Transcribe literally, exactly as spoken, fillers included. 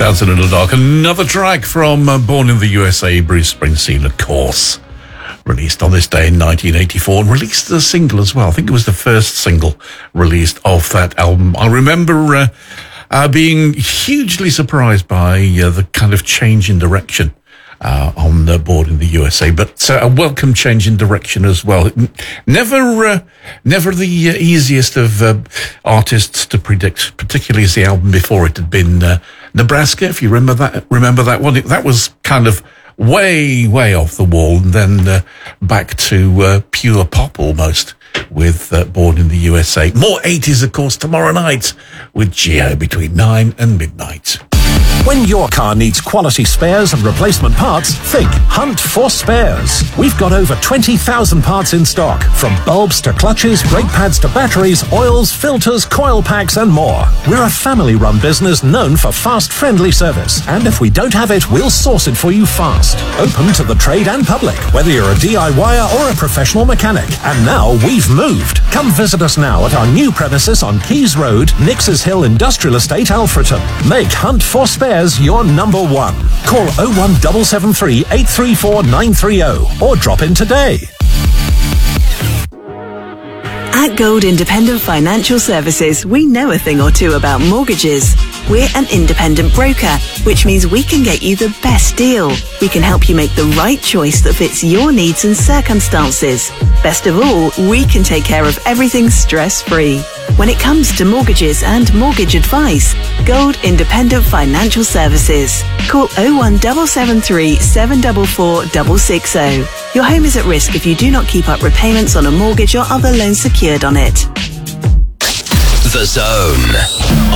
Dancing in the Dark, another track from uh, Born in the U S A, Bruce Springsteen, of course. Released on this day in nineteen eighty-four, and released as a single as well. I think it was the first single released off that album. I remember uh, uh, being hugely surprised by uh, the kind of change in direction uh, on uh, Born in the U S A, but uh, a welcome change in direction as well. Never, uh, never the uh, easiest of uh, artists to predict, particularly as the album before it had been uh, Nebraska. If you remember that, remember that one, it, that was kind of way, way off the wall, and then uh, back to uh, pure pop almost with uh, Born in the U S A. More eighties, of course, tomorrow night with Gio between nine and midnight. When your car needs quality spares and replacement parts, think Hunt for Spares. We've got over twenty thousand parts in stock, from bulbs to clutches, brake pads to batteries, oils, filters, coil packs and more. We're a family-run business known for fast, friendly service. And if we don't have it, we'll source it for you fast. Open to the trade and public, whether you're a D I Y er or a professional mechanic. And now we've moved. Come visit us now at our new premises on Keys Road, Nixes Hill Industrial Estate, Alfreton. Make Hunt for Spares your number one. Call oh one seven seven three, eight three four, nine three oh or drop in today. At Gold Independent Financial Services, we know a thing or two about mortgages. We're an independent broker, which means we can get you the best deal. We can help you make the right choice that fits your needs and circumstances. Best of all, we can take care of everything stress-free. When it comes to mortgages and mortgage advice, Gold Independent Financial Services. Call oh one seven seven three, seven four four, six six oh. Your home is at risk if you do not keep up repayments on a mortgage or other loans secured on it. The Zone.